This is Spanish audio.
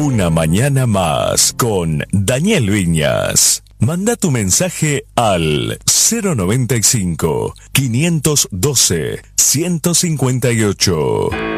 Una mañana más con Daniel Viñas. Manda tu mensaje al 095 512 158.